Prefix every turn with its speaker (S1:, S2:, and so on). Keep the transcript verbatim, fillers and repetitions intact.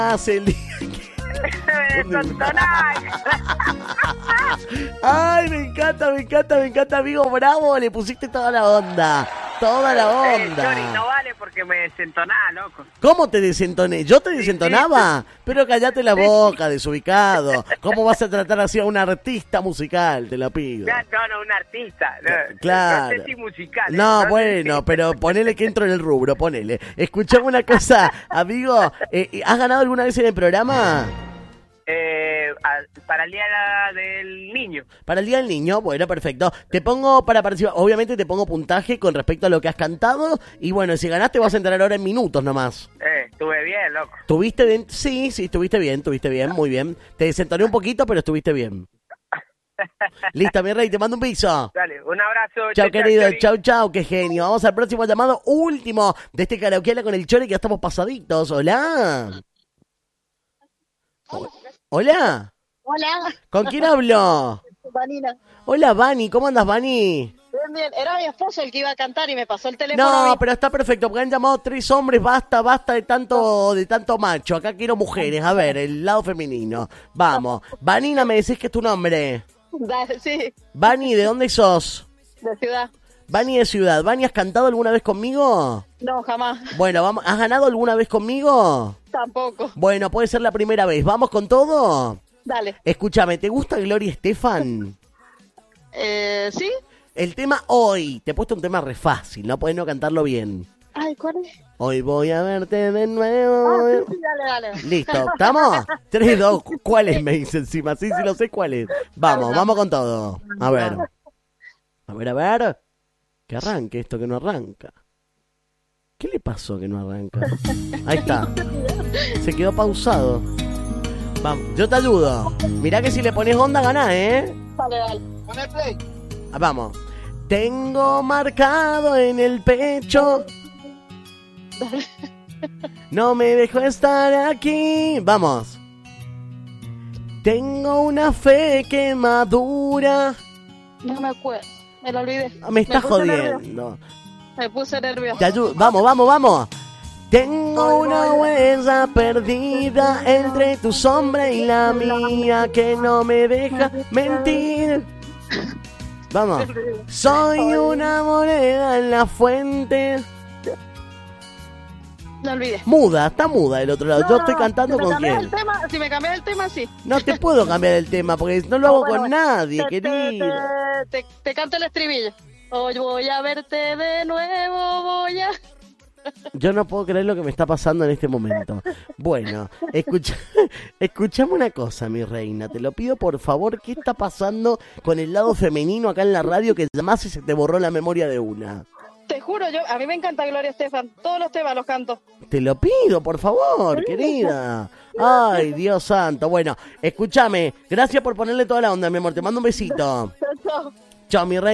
S1: hace el día que... Ay, me encanta, me encanta, me encanta, amigo. Bravo, le pusiste toda la onda. Toda la onda.
S2: Eh, no vale porque me desentonaba, loco.
S1: ¿Cómo te desentoné? ¿Yo te desentonaba? Pero callate la boca, desubicado. ¿Cómo vas a tratar así a un artista musical? Te lo pido.
S2: No, no, un artista. No,
S1: claro.
S2: No sé si musical.
S1: No,
S2: no
S1: bueno,
S2: si...
S1: pero ponele que entro en el rubro, ponele. Escuchame una cosa, amigo. Eh, ¿Has ganado alguna vez en el programa?
S2: Eh, para el día del niño.
S1: Para el día del niño, bueno, perfecto. Te pongo para participar, obviamente te pongo puntaje con respecto a lo que has cantado. Y bueno, si ganaste vas a entrar ahora en minutos nomás.
S2: Eh, estuve bien, loco.
S1: ¿Tuviste bien? Sí, sí, estuviste bien, estuviste bien, muy bien. Te desentoné un poquito, pero estuviste bien. Listo, mi rey, te mando un beso.
S2: Dale, un abrazo.
S1: Chau, querido, chau, chau, qué genio. Vamos al próximo llamado, último de este karaokeala con el Chore, que ya estamos pasaditos. Hola. Hola.
S3: Hola.
S1: ¿Con quién hablo?
S3: Vanina.
S1: Hola, Vani, ¿cómo andas, Vani?
S3: Bien, bien. Era mi esposo el que iba a cantar y me pasó el teléfono.
S1: No, pero está perfecto, porque han llamado tres hombres, basta, basta de tanto, de tanto macho. Acá quiero mujeres, a ver, el lado femenino. Vamos. Vanina, me decís que es tu nombre.
S3: Dale, sí.
S1: Vani, ¿de dónde sos?
S3: De ciudad.
S1: Vani de ciudad. Vani, ¿has cantado alguna vez conmigo?
S3: No, jamás.
S1: Bueno, vamos. ¿Has ganado alguna vez conmigo?
S3: Tampoco.
S1: Bueno, puede ser la primera vez. ¿Vamos con todo?
S3: Dale.
S1: Escúchame, ¿te gusta Gloria Estefan?
S3: Eh, ¿sí?
S1: El tema hoy. Te he puesto un tema re fácil, no podés no cantarlo bien.
S3: Ay, ¿cuál es?
S1: Hoy voy a verte de nuevo.
S3: Ah, sí, sí, dale, dale.
S1: Listo, ¿estamos? Tres, dos, ¿cuál es? Me dice encima. Sí, sí, lo sé cuál es. Vamos, vamos con todo. A ver. A ver, a ver. Que arranque esto que no arranca. ¿Qué le pasó que no arranca? Ahí está. Se quedó pausado. Vamos, yo te ayudo. Mirá que si le pones onda ganás, ¿eh?
S3: Dale, dale.
S2: Poné play.
S1: Ah, vamos. Tengo marcado en el pecho. No me dejo estar aquí. Vamos. Tengo una fe que madura.
S3: No me acuerdo. Me lo olvidé.
S1: Me estás
S3: me puse
S1: jodiendo.
S3: Nervioso. Me puse nervioso.
S1: Te ayudo. Vamos, vamos, vamos. Tengo una huella perdida entre tu sombra y la mía que no me deja mentir. Vamos. Soy una moneda en la fuente.
S3: Me olvidé.
S1: Muda, está muda del otro lado.
S3: No,
S1: Yo estoy cantando
S3: si me
S1: con
S3: cambias
S1: quién.
S3: El tema, si me cambias el tema, sí.
S1: No te puedo cambiar el tema porque no lo hago
S3: Bueno,
S1: con nadie,
S3: te,
S1: querido.
S3: Te, te, te canto el estribillo. Hoy voy a verte de nuevo, voy a...
S1: Yo no puedo creer lo que me está pasando en este momento. Bueno, escucha, escuchame una cosa, mi reina. Te lo pido por favor. ¿Qué está pasando con el lado femenino acá en la radio que llamás y se te borró la memoria de una?
S3: Te juro, yo a mí me encanta Gloria Estefan. Todos los temas los canto.
S1: Te lo pido, por favor, querida. Ay, Dios santo. Bueno, escúchame. Gracias por ponerle toda la onda, mi amor. Te mando un besito.
S3: Chao.
S1: Chao, mi reina.